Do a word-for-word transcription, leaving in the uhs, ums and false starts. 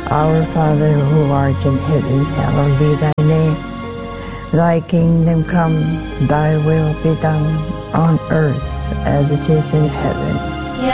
Our Father, who art in heaven, hallowed be thy name. Thy kingdom come, thy will be done on earth as it is in heaven.